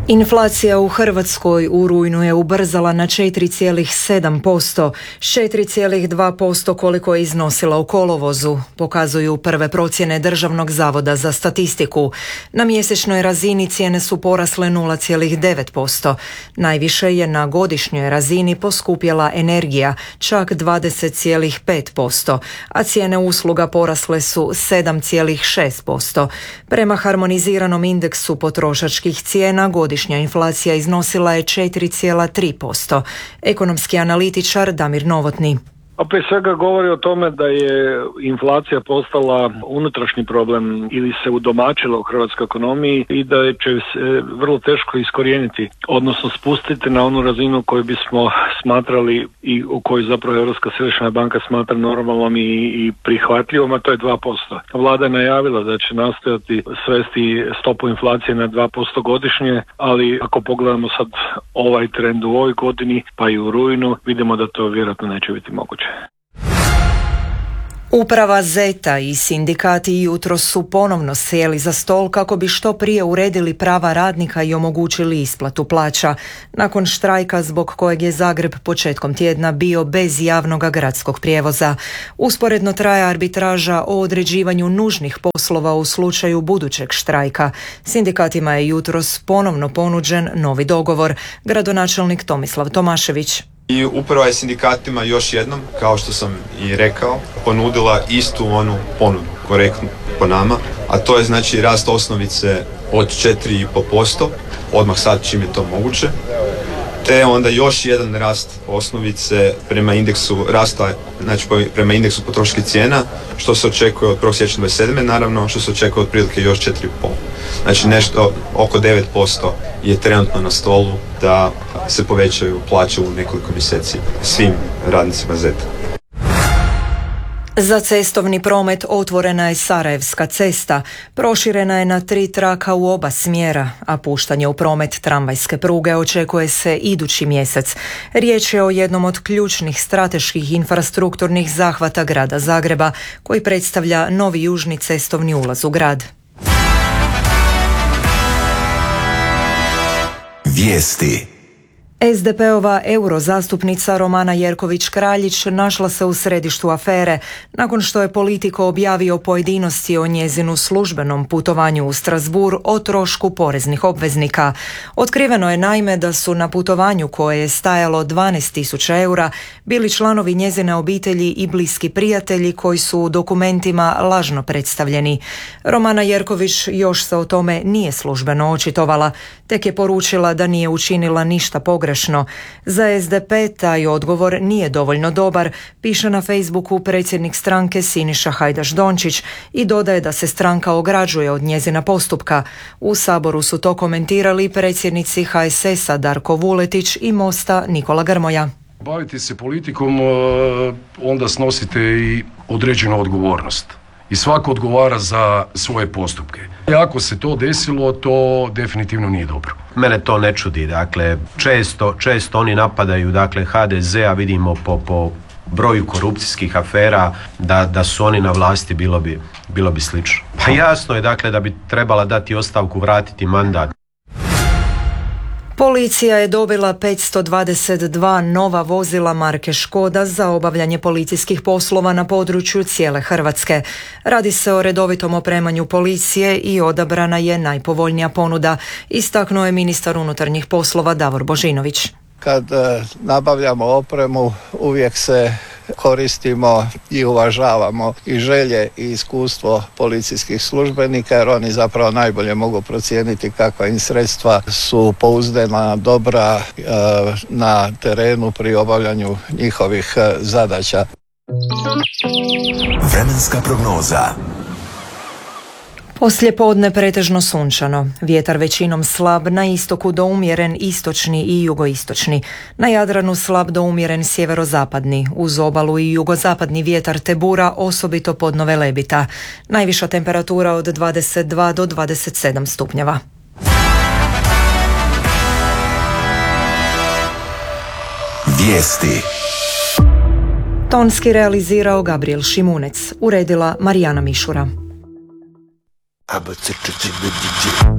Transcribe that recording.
Inflacija u Hrvatskoj u rujnu je ubrzala na 4,7%, s 4,2% koliko je iznosila u kolovozu, pokazuju prve procjene Državnog zavoda za statistiku. Na mjesečnoj razini cijene su porasle 0,9%. Najviše je na godišnjoj razini poskupjela energija, čak 20,5%, a cijene usluga porasle su 7,6%. Prema harmoniziranom indeksu potrošačkih cijena godišnja inflacija iznosila je 4,3%. Ekonomski analitičar Damir Novotny. A prije svega govori o tome da je inflacija postala unutrašnji problem ili se udomačila u hrvatskoj ekonomiji i da će se vrlo teško iskorijeniti, odnosno spustiti na onu razinu koju bismo smatrali i u kojoj zapravo Europska središnja banka smatra normalnom i prihvatljivom, a to je 2%. Vlada je najavila da će nastojati svesti stopu inflacije na 2% godišnje, ali ako pogledamo sad ovaj trend u ovoj godini pa i u rujnu, vidimo da to vjerojatno neće biti moguće. Uprava ZET-a i sindikati jutros su ponovno sjeli za stol kako bi što prije uredili prava radnika i omogućili isplatu plaća, nakon štrajka zbog kojeg je Zagreb početkom tjedna bio bez javnog gradskog prijevoza. Usporedno traje arbitraža o određivanju nužnih poslova u slučaju budućeg štrajka. Sindikatima je jutros ponovno ponuđen novi dogovor. Gradonačelnik Tomislav Tomašević. I uprava je sindikatima još jednom, kao što sam i rekao, ponudila istu onu ponudu, korektnu po nama, a to je znači rast osnovice od 4,5%, odmah sad čim je to moguće, te onda još jedan rast osnovice prema indeksu rasta, znači prema indeksu potrošačkih cijena, što se očekuje od 1. siječnja 2027. naravno, što se očekuje otprilike još 4,5%. Znači nešto oko 9% je trenutno na stolu da se povećaju plaće u nekoliko mjeseci svim radnicima ZET-a. Za cestovni promet otvorena je Sarajevska cesta, proširena je na 3 traka u oba smjera, a puštanje u promet tramvajske pruge očekuje se idući mjesec. Riječ je o jednom od ključnih strateških infrastrukturnih zahvata grada Zagreba, koji predstavlja novi južni cestovni ulaz u grad. Vijesti. SDP-ova eurozastupnica Romana Jerković-Kraljić našla se u središtu afere nakon što je Politico objavio pojedinosti o njezinu službenom putovanju u Strasbourg o trošku poreznih obveznika. Otkriveno je naime da su na putovanju koje je stajalo 12.000 eura bili članovi njezine obitelji i bliski prijatelji koji su u dokumentima lažno predstavljeni. Romana Jerković još se o tome nije službeno očitovala, tek je poručila da nije učinila ništa pogrešno. Za SDP taj odgovor nije dovoljno dobar, piše na Facebooku predsjednik stranke Siniša Hajdaš Dončić i dodaje da se stranka ograđuje od njezina postupka. U Saboru su to komentirali predsjednici HSS-a Darko Vuletić i Mosta Nikola Grmoja. Baviti se politikom, onda snosite i određenu odgovornost. I svako odgovara za svoje postupke. I ako se to desilo, to definitivno nije dobro. Mene to ne čudi, dakle, često oni napadaju, dakle, HDZ-a, vidimo po broju korupcijskih afera da su oni na vlasti, bilo bi slično. Pa jasno je, dakle, da bi trebala dati ostavku, vratiti mandat. Policija je dobila 522 nova vozila marke Škoda za obavljanje policijskih poslova na području cijele Hrvatske. Radi se o redovitom opremanju policije i odabrana je najpovoljnija ponuda, istaknuo je ministar unutarnjih poslova Davor Božinović. Kad nabavljamo opremu, uvijek se koristimo i uvažavamo i želje i iskustvo policijskih službenika, jer oni zapravo najbolje mogu procijeniti kakva im sredstva su pouzdana, dobra na terenu pri obavljanju njihovih zadaća. Vremenska prognoza. Poslijepodne pretežno sunčano, vjetar većinom slab, na istoku do umjeren istočni i jugoistočni, na Jadranu slab do umjeren sjeverozapadni, uz obalu i jugozapadni vjetar te bura, osobito podno Velebita. Najviša temperatura od 22 do 27 stupnjeva. Vijesti. Tonski realizirao Gabriel Šimunec, uredila Marijana Mišura.